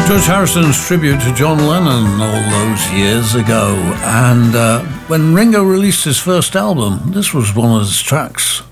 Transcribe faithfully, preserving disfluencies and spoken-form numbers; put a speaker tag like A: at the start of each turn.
A: George Harrison's tribute to John Lennon all those years ago, and uh, when Ringo released his first album, this was one of his tracks